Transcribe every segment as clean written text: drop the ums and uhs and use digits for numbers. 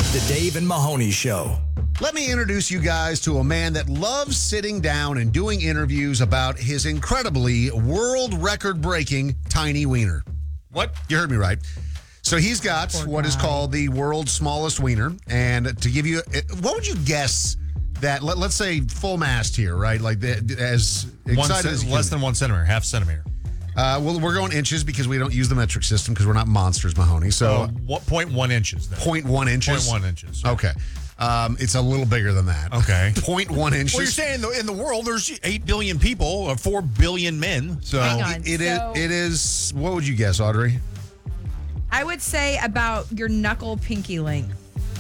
The Dave and Mahoney Show. Let me introduce you guys to a man that loves sitting down and doing interviews about his incredibly world record-breaking tiny wiener. What? You heard me right. So he's got what is called the world's smallest wiener. And to give you, what would you guess that, let's say full mast here, right? Like as excited as less than 1 centimeter, half centimeter. Well, we're going inches because we don't use the metric system because we're not monsters, Mahoney. So 0.1 inches then. 0.1 inches? 0.1 inches. Okay. It's a little bigger than that. Okay. 0.1 inches. Well, you're saying in the world there's 8 billion people or 4 billion men. So Hang on. It is, what would you guess, Audrey? I would say about your knuckle pinky length.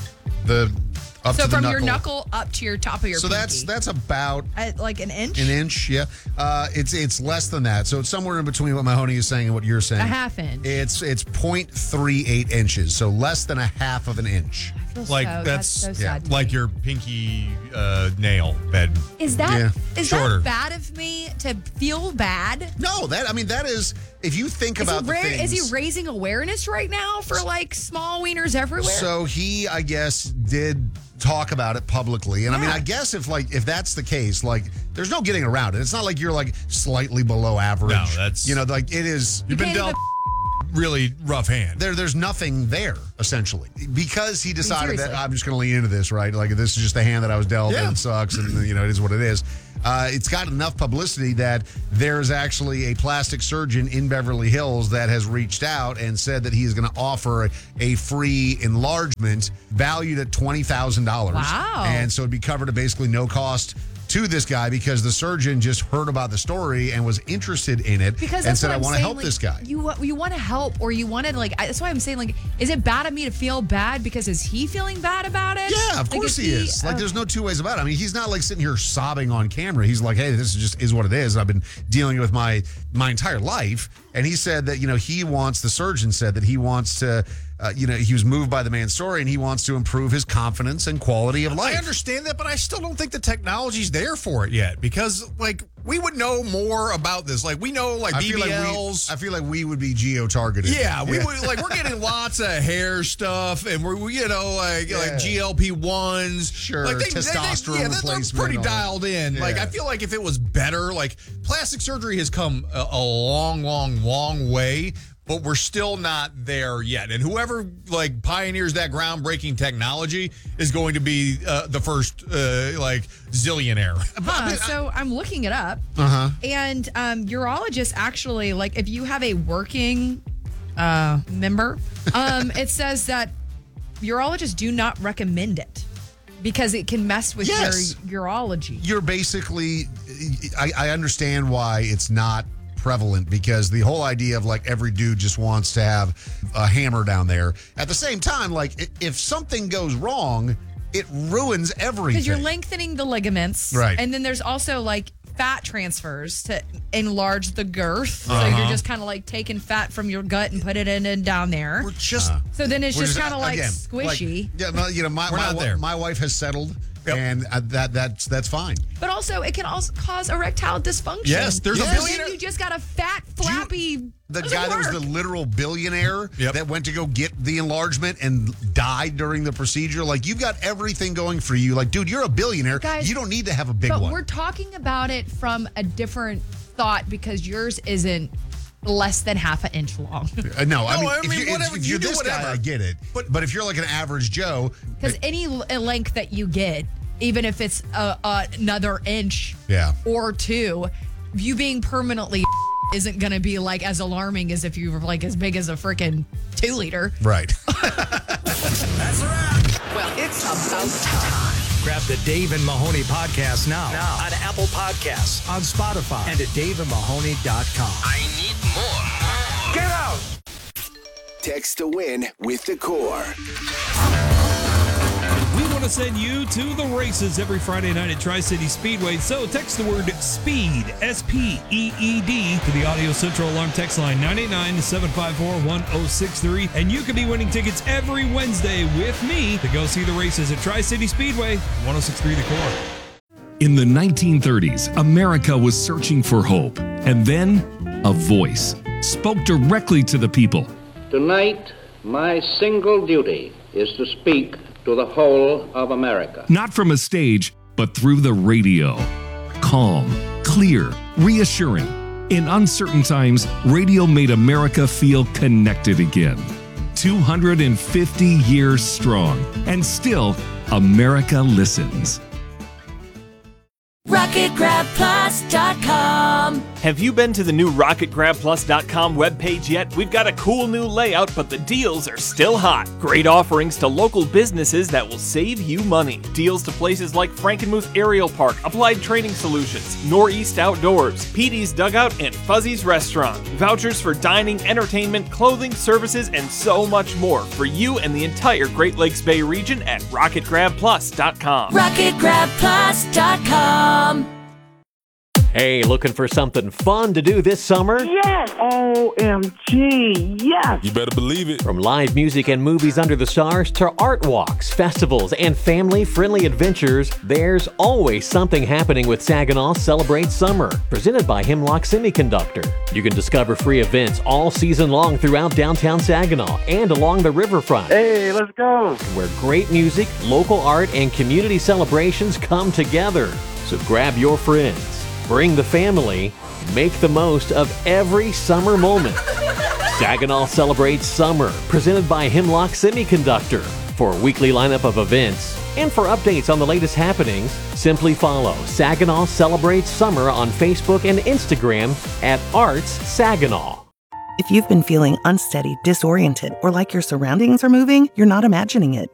Up So to the from your knuckle up to your top of your pinky. So that's about like an inch? an inch, yeah. It's less than that. So it's somewhere in between what Mahoney is saying and what you're saying. A half inch. It's 0.38 inches, so less than a half of an inch. like that's so sad to like me. your pinky nail bed. Is that Shorter. that bad of me to feel bad? No, that is, if you think about the things. Is he raising awareness right now for like small wieners everywhere? So he, I guess, did talk about it publicly. And I mean, Yeah. I guess if that's the case, like, there's no getting around it. It's not like you're like slightly below average. No, that's- like it is. You've been dealt really rough hand. There's nothing there, essentially, because he decided that seriously. I'm just going to lean into this, right? Like, this is just the hand that I was dealt, and it sucks, and it is what it is. It's got enough publicity that there's actually a plastic surgeon in Beverly Hills that has reached out and said that he is going to offer a free enlargement valued at $20,000. Wow. And so it'd be covered at basically no cost to this guy because the surgeon just heard about the story and was interested in it because and that's said, what I I'm want to saying, help like, this guy. You want to help, or you want to that's why I'm saying, like, is it bad of me to feel bad because is he feeling bad about it? Yeah, of course he is. Like, there's no two ways about it. I mean, he's not like sitting here sobbing on camera. He's like, hey, this is what it is. I've been dealing with my entire life. And he said that, the surgeon said that he wants to, he was moved by the man's story and he wants to improve his confidence and quality of life. I understand that, but I still don't think the technology's there for it yet because, like, we would know more about this. Like, we know, like, BBLs. I feel like we would be geo-targeted. Yeah, we would, like, we're getting lots of hair stuff, and we're like GLP-1s. Sure, like testosterone they're replacement. pretty dialed in. Yeah. Like, I feel like if it was better, like, plastic surgery has come a long, long, long way, but we're still not there yet. And whoever, like, pioneers that groundbreaking technology is going to be the first, zillionaire. So I'm looking it up. And urologists actually, like, if you have a working member, it says that urologists do not recommend it because it can mess with Yes. your urology. You're basically, I understand why it's not prevalent because the whole idea of like every dude just wants to have a hammer down there. At the same time, like if something goes wrong, it ruins everything. Because you're lengthening the ligaments. Right. And then there's also like fat transfers to enlarge the girth. So you're just kind of like taking fat from your gut and put it in and down there. We're just... So then it's We're just kind of like again, squishy. Like, We're not there. my wife has settled, Yep. and that's fine. But also, it can also cause erectile dysfunction. Yes, there's a So billionaire- then you just got a fat, flappy. The doesn't guy that was work. the literal billionaire Yep. that went to go get the enlargement and died during the procedure. Like, you've got everything going for you. Like, dude, you're a billionaire. Guys, you don't need to have a big But one. we're talking about it from a different thought because yours isn't less than half an inch long. No, I No, mean, whatever, if you you're do this whatever. guy, I get it. But if you're like an average Joe, Because any length that you get, even if it's another inch Yeah. or two, you being permanently isn't going to be like as alarming as if you were like as big as a freaking 2 liter. right. That's a wrap. Well, it's about time. Grab the Dave and Mahoney podcast now on Apple Podcasts, on Spotify, and at daveandmahoney.com. I need more. Get out! Text to win with the Core. We want to send you to the races every Friday night at Tri-City Speedway. So text the word SPEED, S-P-E-E-D, to the Audio Central Alarm text line 989-754-1063. And you could be winning tickets every Wednesday with me to go see the races at Tri-City Speedway, 1063 The Core. In the 1930s, America was searching for hope. And then a voice spoke directly to the people. Tonight, my single duty is to speak to the whole of America. Not from a stage, but through the radio. Calm, clear, reassuring. In uncertain times, radio made America feel connected again. 250 years strong, and still, America listens. RocketGrabPlus.com. Have you been to the new RocketGrabPlus.com webpage yet? We've got a cool new layout, but the deals are still hot. Great offerings to local businesses that will save you money. Deals to places like Frankenmuth Aerial Park, Applied Training Solutions, Northeast Outdoors, Petey's Dugout, and Fuzzy's Restaurant. Vouchers for dining, entertainment, clothing, services, and so much more for you and the entire Great Lakes Bay region at RocketGrabPlus.com. RocketGrabPlus.com. Hey, looking for something fun to do this summer? Yes! OMG, yes! You better believe it. From live music and movies under the stars to art walks, festivals, and family-friendly adventures, there's always something happening with Saginaw Celebrate Summer, presented by Hemlock Semiconductor. You can discover free events all season long throughout downtown Saginaw and along the riverfront. Hey, let's go! Where great music, local art, and community celebrations come together. So grab your friends, bring the family, make the most of every summer moment. Saginaw Celebrates Summer, presented by Hemlock Semiconductor. For a weekly lineup of events and for updates on the latest happenings, simply follow Saginaw Celebrates Summer on Facebook and Instagram at Arts Saginaw. If you've been feeling unsteady, disoriented, or like your surroundings are moving, you're not imagining it.